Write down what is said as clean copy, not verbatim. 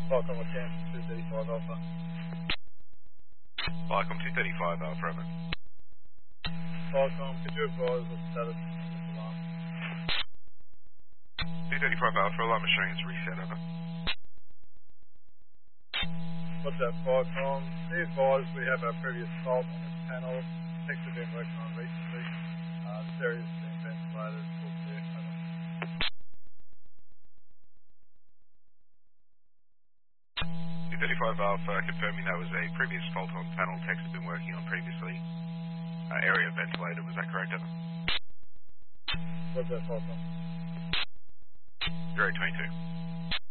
Falcon with Cam 235 Alpha. Viacom 235 Alpha, over. Falcon, could you advise the status on this alarm? 235 Alpha, alarm is showing it's reset, over. What's that, Falcon? Be advised we have our previous fault on this panel. Techs have been working on recently. This area has been ventilated. All clear, over. 235 Alpha, confirming that was a previous fault on panel techs have been working on previously. Area ventilated, was that correct, over? What's that, Falcon? 0822.